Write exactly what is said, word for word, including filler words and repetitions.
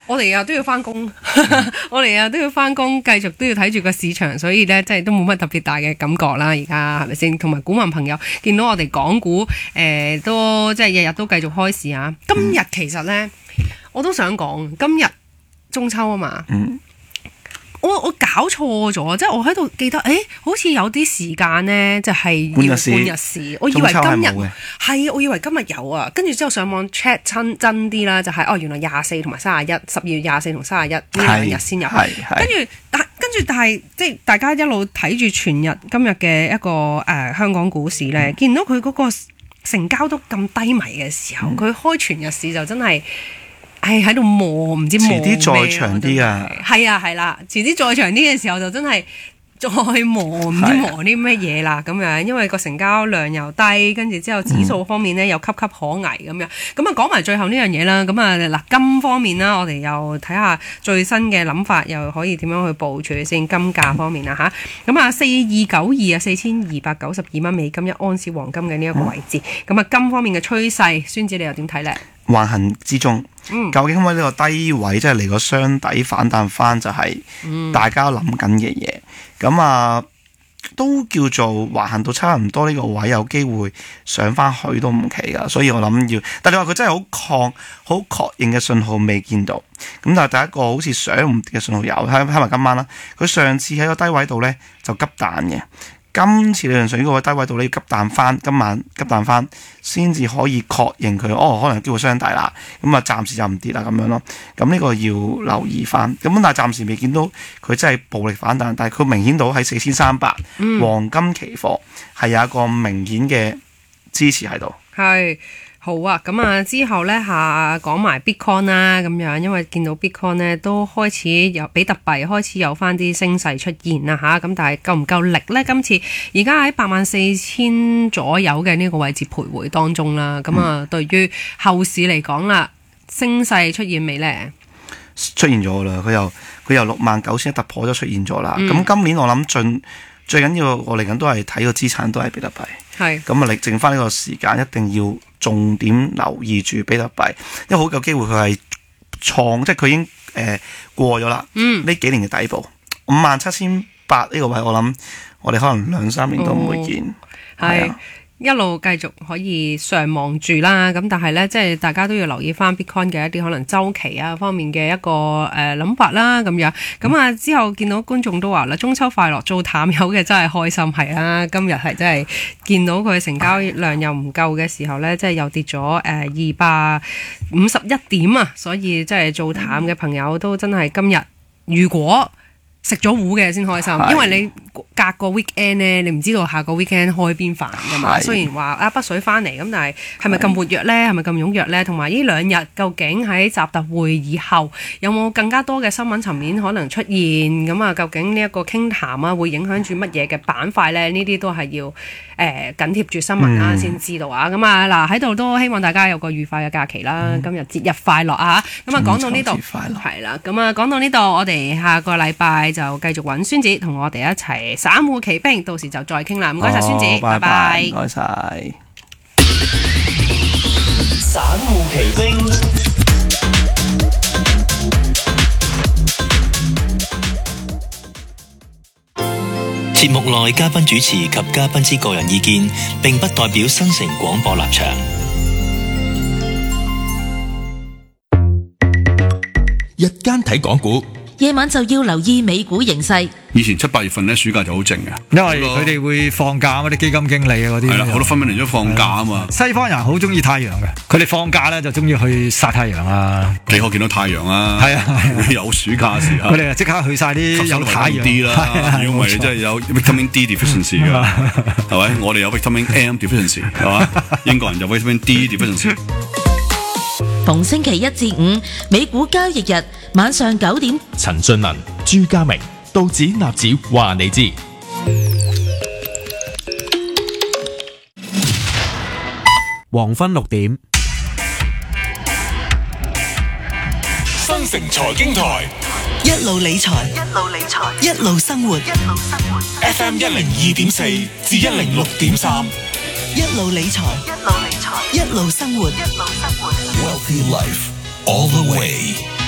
我哋啊都要翻工，我哋啊都要翻工，繼續都要睇住個市場，所以咧即係都冇乜特別大嘅感覺啦。而家係咪先？同埋股民朋友見到我哋港股誒、呃、都即係日日都繼續開市啊！今日其實咧，我都想講，今日中秋啊嘛。嗯我我搞錯咗，即係我喺度記得，誒，好似有啲時間咧，就係要半日市，我以為今日係，我以為今日有啊，跟住之後上網 check 真真啲啦，就係、是、哦，原來廿四同埋三十一，十二月廿四同三十一呢兩日先有，跟住但跟住但係即係大家一路睇住全日今日嘅一個誒、呃、香港股市咧，嗯、見到佢嗰個成交都咁低迷嘅時候，佢、嗯、開全日市就真係。係喺度磨，唔知磨咩。 遲啲再長啲啊！ 係啊，係啦，遲啲再長啲嘅時候就真係再磨，唔知磨啲咩嘢啦咁樣。因為個成交量又低，跟住之後指數方面咧又岌岌可危咁樣。咁啊講埋最後呢樣嘢啦。咁啊嗱，金方面啦，我哋又睇下最新嘅諗法，又可以點樣去部署先？金價方面啊吓，咁啊四二九二啊，四千二百九十二蚊美金一盎司黃金嘅呢一個位置。咁啊、嗯、金方面嘅趨勢，孫子你又點睇咧？ 橫行之中，嗯、究竟可唔可以呢個低位即係嚟個雙底反彈翻，就係大家諗緊嘅嘢。咁、嗯、啊，都叫做橫行到差唔多呢個位，有機會上翻去都唔奇噶。所以我諗要，但你話佢真係好抗、好確認嘅信號未見到。咁但係第一個好似上唔跌嘅信號有，睇睇埋今晚啦。佢上次喺個低位度咧就急彈嘅。今次理論上呢個低位度咧要急彈翻，今晚急彈翻先至可以確認佢哦，可能有機會雙底啦。咁啊，暫時就唔跌啦咁樣咯。咁呢個要留意翻。咁但係暫時未見到佢真係暴力反彈，但係佢明顯到喺四千三百黃金期貨係有一個明顯嘅支持喺度。 係。好啊，咁啊之後咧下講埋 Bitcoin 啦，咁樣，因為見到 Bitcoin 咧都開始有比特幣開始有翻啲升勢出現啦吓，咁但係夠唔夠力咧？今次而家喺八萬四千左右嘅呢個位置徘徊當中啦，咁啊、嗯、對於後市嚟講啦，升勢出現未咧？ 出現咗啦，佢由佢由六萬九千突破咗出現咗啦。咁、嗯、今年我諗最最緊要我嚟緊都係睇個資產都係比特幣。係咁啊！你剩翻呢個時間，一定要重點留意住比特幣，因為好有機會佢係創，即係佢已經誒、呃、過咗啦。嗯，呢幾年嘅底部五萬七千八呢個位，我諗我哋可能兩三年都唔會見。係、哦。 一路繼續可以上望住啦，咁但係咧，即係大家都要留意翻 Bitcoin 嘅一啲可能週期啊方面嘅一個誒諗、呃、法啦，咁樣。咁啊、嗯、之後見到觀眾都話啦，中秋快樂，做淡友嘅真係開心係啦。今日係真係見到佢成交量又唔夠嘅時候咧，即係又跌咗誒二百五十一點啊，所以即係做淡嘅朋友都真係今日如果食咗糊嘅先開心，因為你隔個 weekend 咧，你唔知道下個 weekend 開邊飯噶嘛。雖然話啊北水翻嚟，咁但係係咪咁活躍咧？係咪咁踴躍咧？同埋呢兩日究竟喺習特會以後有冇更加多嘅新聞層面可能出現？咁啊，究竟呢一個傾談啊，會影響住乜嘢嘅板塊咧？呢啲都係要誒、呃、緊貼住新聞啊，先知道啊。咁啊嗱，喺度都希望大家有個愉快嘅假期啦。嗯、今日節日快樂啊！咁啊講到呢度係啦，咁啊講到呢度，我哋下個禮拜就繼續揾孫子同我哋一齊散戶奇兵，到時就再傾啦。唔該晒孫子，拜拜。 唔該晒。 散戶奇兵。節目內嘉賓主持及嘉賓之個人意見，並不代表新城廣播立場。 日間睇港股， 夜晚就要留意美股形勢。 以前七八月份咧，暑假就好靜嘅， 因為佢哋會放假啊，啲基金經理啊嗰啲。係啦，好多分分鐘都放假啊嘛。西方人好中意太陽嘅，佢哋放假咧就中意去曬太陽啊。 幾可見到太陽啊？係啊，有暑假時候。 佢哋就即刻去曬啲有太陽啲啦。如果唔係，真係有 vitamin D deficiency 㗎，係咪？我哋有 vitamin M deficiency 係嘛？英國人就 vitamin D deficiency。 逢星期一至五美股交易日晚上九點， 陳俊文、朱家明、道指、納指話你知。黃昏六點， 新城財經台， 一路理財，一路理財，一路生活，一路生活。 F M 一零二點四至一零六點三， 一路理財，一路理財，一路生活，一路生活。 Wealthy Life all the way。